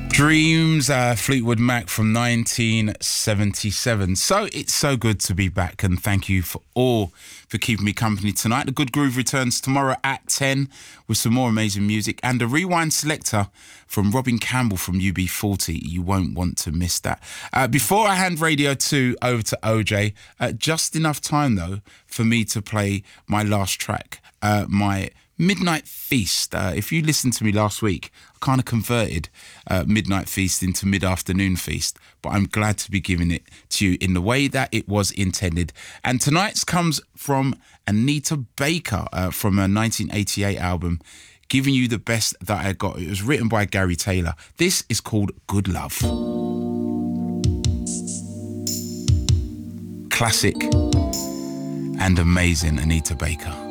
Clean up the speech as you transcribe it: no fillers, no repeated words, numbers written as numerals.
Dreams, Fleetwood Mac from 1977. So it's so good to be back, and thank you for keeping me company tonight. The Good Groove returns tomorrow at 10 with some more amazing music and a rewind selector from Robin Campbell from UB40. You won't want to miss that. Before I hand Radio 2 over to OJ, just enough time though for me to play my last track, my Midnight Feast. If you listened to me last week, I kind of converted Midnight Feast into Mid-Afternoon Feast, but I'm glad to be giving it to you in the way that it was intended. And tonight's comes from Anita Baker from a 1988 album, Giving You the Best That I Got. It was written by Gary Taylor. This is called Good Love. Classic and amazing Anita Baker.